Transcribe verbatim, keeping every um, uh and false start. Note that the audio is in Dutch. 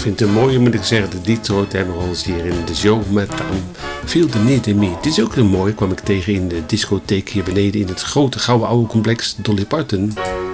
vind het een mooie, moet ik zeggen, de Detroit Emeralds hier in de show met um, Feel the Need in Me. Dit is ook een mooi, kwam ik tegen in de discotheek hier beneden in het grote gouden oude complex Dolly Parton.